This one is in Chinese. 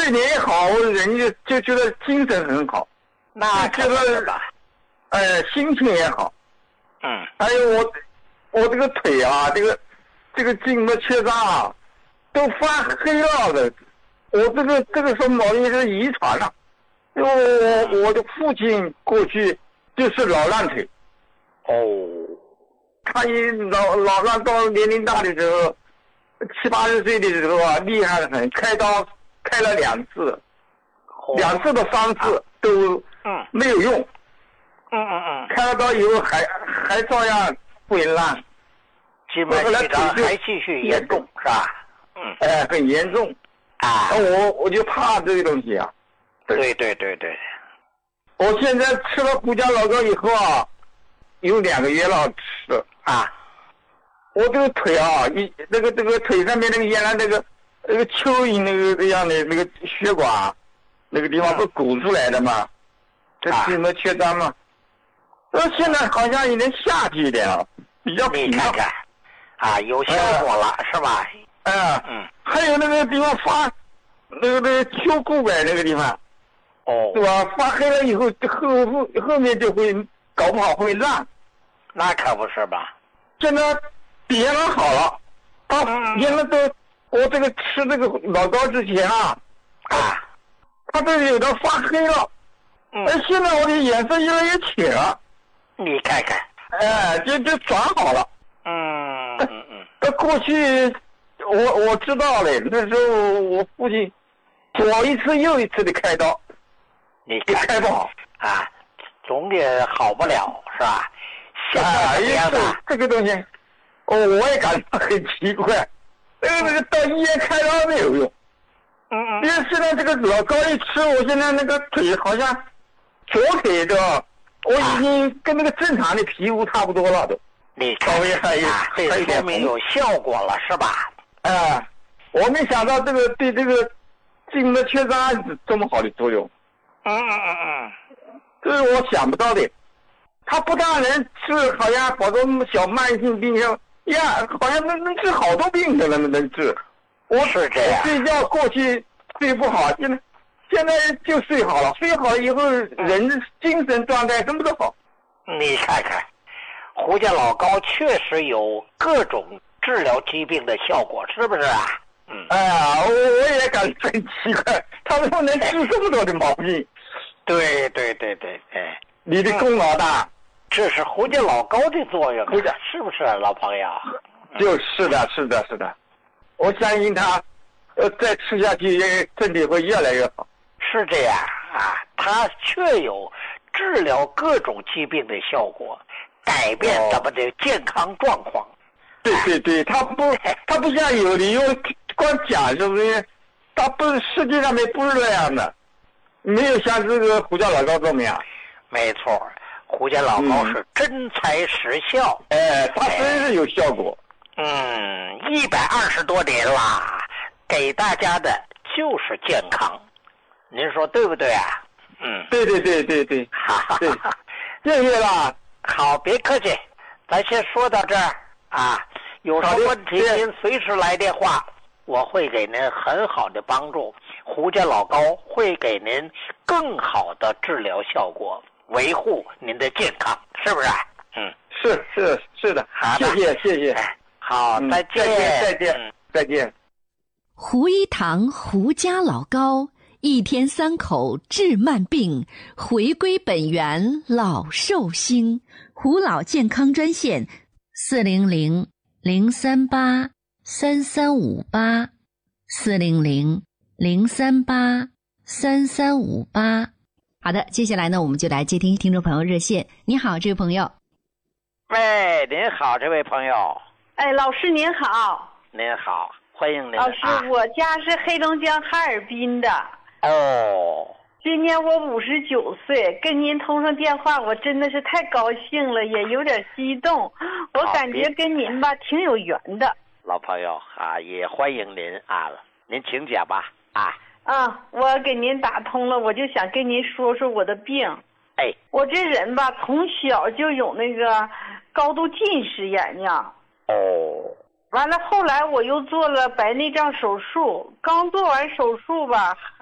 睡眠也好，人就觉得精神很好， 那觉得心情也好。还有我这个腿啊，这个静脉曲张啊，都发黑了的。我这个说毛病是遗传了，因为我的父亲过去就是老烂腿。他老烂到年龄大的时候，70、80岁的时候啊，厉害得很，开刀开了2次，2次到3次都没有用。开了刀以后还照样会烂， 静脉曲张还继续严重是吧？ 很严重啊！我就怕这个东西啊。 对。 我现在吃了胡椒老膏以后啊，有2个月了吃啊。我这个腿啊，这个腿上面那个原来那个蚯蚓那个样的那个血管啊，那个地方不鼓出来的嘛，这静脉曲张嘛。现在好像有点下去一点了，比较平了。 你看看啊，有效果了是吧？ 还有那个地方发那个丘骨板那个地方，对吧？发黑了以后，后面就会搞不好会烂。 那可不是吧？ 现在别人好了，他原来都我这个吃这个老膏之前啊，他都有的发黑了，现在我的颜色越来越浅了。 你看看， 就转好了。过去我知道了，那时候我父亲左一次右一次的开刀， 你开不好啊，总也好不了是吧？ 这个东西，我也感到很奇怪，那个到医院开刀没有用。因为现在这个老膏一吃，我现在那个腿好像左腿的。我已经跟那个正常的皮肤差不多了都， 你稍微还有点说明有效果了是吧？ 我没想到这个对这个静脉曲张这么好的作用。这是我想不到的。它不但能治，好像好多小慢性病呀，好像能治好多病的能治。我是这样。 睡觉过去睡不好，现在就睡好了，睡好了以后人精神状态什么都好。 你看看，胡椒老膏确实有各种治疗疾病的效果，是不是啊？ 我也感觉很奇怪，他们能治这么多的毛病。 对， 你的功劳大， 这是胡椒老膏的作用，是不是老朋友？ 就是的，我相信他，再吃下去身体会越来越好。 是这样啊，它确有治疗各种疾病的效果，改变咱们的健康状况。 对，它不像有的用光讲是不是？它不是实际上面不是这样的，没有像这个胡椒老膏这么样。 没错，胡椒老膏是真材实效。 它真是有效果。 120多年啦，给大家的就是健康，您说对不对啊？ 对，谢谢啦。 好，别客气，咱先说到这儿啊。有什么问题您随时来电话，我会给您很好的帮助。胡椒老膏会给您更好的治疗效果，维护您的健康，是不是？ 是的。好的，谢谢。 好， 再见。 胡一堂胡家老膏，1天3口治慢病，回归本源老寿星。胡老健康专线400-038-3358，400-038-3358。好的，接下来呢，我们就来接听听众朋友热线。你好，这位朋友。 喂，您好，这位朋友。 老师您好。 您好，欢迎您。 老师，我家是黑龙江哈尔滨的。今年我59岁，跟您通上电话，我真的是太高兴了，也有点激动。我感觉跟您吧挺有缘的。 老朋友啊，也欢迎您啊，您请讲吧啊。 我给您打通了，我就想跟您说说我的病。我这人吧，从小就有那个高度近视眼睛。完了，后来我又做了白内障手术，刚做完手术吧，